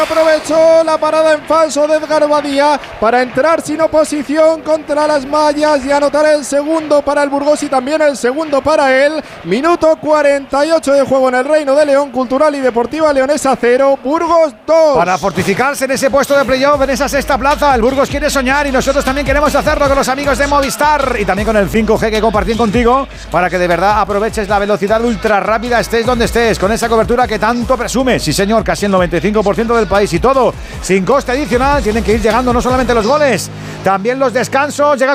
Aprovechó la parada en falso de Edgar Badía para entrar sin oposición contra las mallas y anotar el segundo para el Burgos y también el segundo para él. Minuto 48 de juego en el Reino de León. Cultural y Deportiva Leonesa 0, Burgos 2. Para fortificarse en ese puesto de playoff, en esa sexta plaza, el Burgos quiere soñar y nosotros también queremos hacerlo con los amigos de Movistar y también con el 5G que compartí contigo para que de verdad aproveches la velocidad ultra rápida, estés donde estés, con esa cobertura que tanto presumes. Sí señor, casi el 95% del país y todo sin coste adicional. Tienen que ir llegando no solamente los goles, también los descansos. Llega